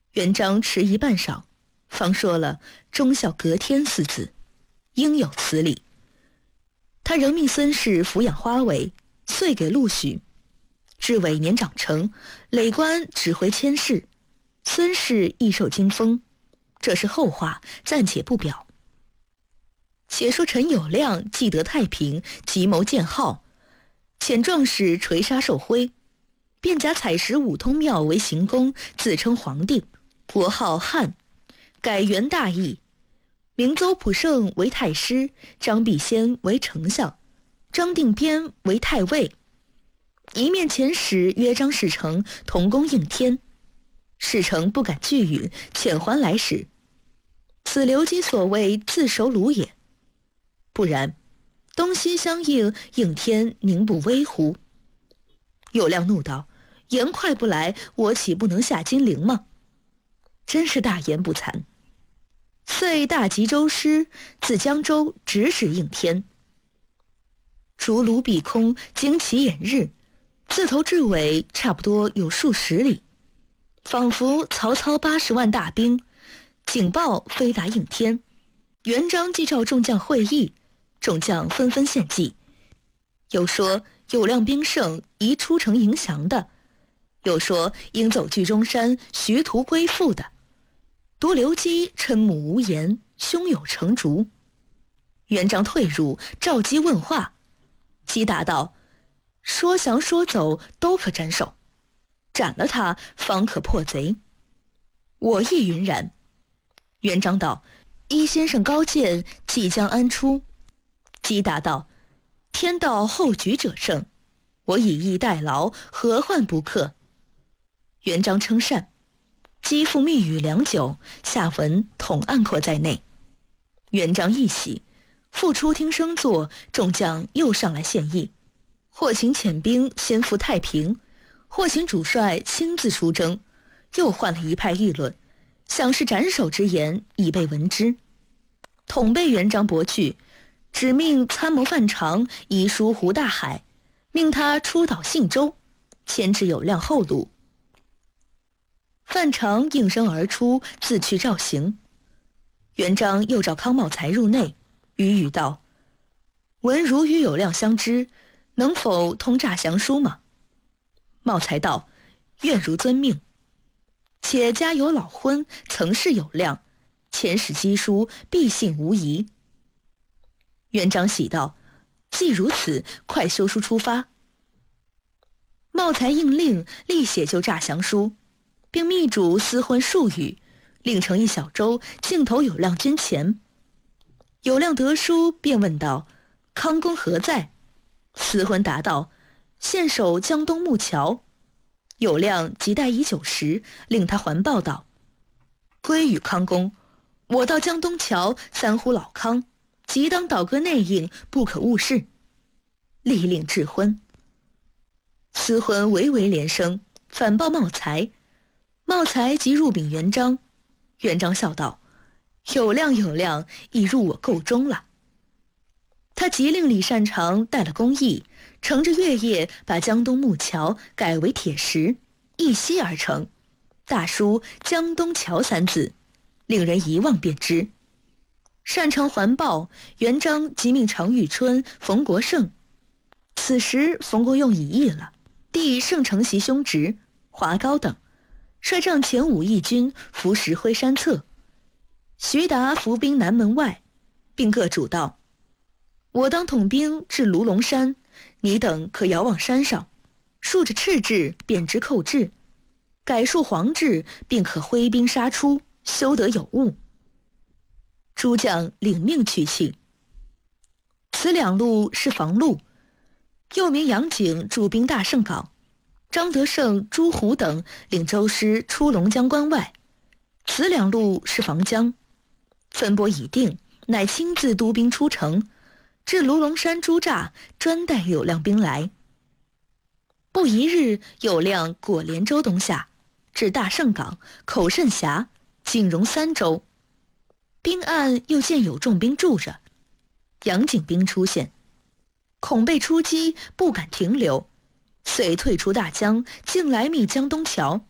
元璋迟疑半晌，方说了“忠孝隔天”4字，应有此理。他仍命孙氏抚养花尾，遂给陆许。至尾年长成，累官指挥佥事，孙氏亦受金封，这是后话，暂且不表。且说陈友谅既得太平，急谋建号，遣壮士垂沙受徽，便假采石五通庙为行宫，自称皇帝，国号汉，改元大义，明邹普胜为太师，张必先为丞相，张定边为太尉。一面遣使约张士诚同宫应天，士诚不敢拒允，遣还来使。此刘基所谓自守鲁也。不然，东西相应，应天宁不危乎？友谅怒道：“言快不来，我岂不能下金陵吗？”真是大言不惭。遂大集州师，自江州直使应天。竹庐碧空，旌旗掩日，自头至尾差不多有数十里，仿佛曹操80万大兵，警报飞达应天。元璋即召众将会议，众将纷纷献计，有说友谅兵胜，宜出城迎降的，有说应走据中山，徐图归附的，多刘基嗔目无言，胸有成竹。元璋退入，召基问话，基答道：“说降说走都可斩首，斩了他方可破贼。”我亦云然。元璋道：“依先生高见，即将安出？”基答道：“天道后举者胜，我以逸待劳，何患不克？”元璋称善，基复密语良久，下文统案括在内。元璋一喜，复出听升座，众将又上来献议，或请遣兵先赴太平，或请主帅亲自出征，又换了一派议论，想是斩首之言已被闻之，统被元璋驳拒，指命参谋范长移书胡大海，命他出岛信州，牵制友谅后路。范长应声而出，自去召行。元璋又召康茂才入内，语道：“闻汝与友谅相知，能否通诈降书吗？”茂才道：“愿如遵命。且家有老婚，曾是友谅，遣使赍书，必信无疑。”元璋喜道：“既如此，快修书出发。”茂才应令，立写就诈降书，并密主私婚数语，另成一小舟，径投友谅军前。友谅得书，便问道：“康公何在？”私婚答道：“现守江东木桥。”友谅即待已久时，令他还报道：“归与康公，我到江东桥3呼老康，即当倒戈内应，不可误事。”立令致婚。私婚唯唯连声，反报茂才。茂才即入禀元璋，元璋笑道：“友谅，已入我构中了。”他即令李善长带了工艺，乘着月夜把江东木桥改为铁石，一吸而成，大书江东桥3字，令人一望便知。善长还报，元璋即命常遇春、冯国胜。此时冯国用已役了，弟盛承袭兄侄华高等，率帐前5义军伏石灰山侧，徐达伏兵南门外，并各主道：“我当统兵至卢龙山，你等可遥望山上，竖着赤雉便知寇至，改竖黄雉，并可挥兵杀出，休得有误。”诸将领命去气。此2路是防路，又名杨景驻兵大胜港，张德胜、朱虎等领州师出龙江关外。此2路是防江，分拨已定，乃亲自督兵出城，至卢龙山驻栅，专待友谅兵来。不一日，友谅过连州东下，至大胜港、口甚峡，仅容3州。兵岸又见有重兵驻着，杨景兵出现，恐被出击，不敢停留，遂退出大江，径来密江东桥。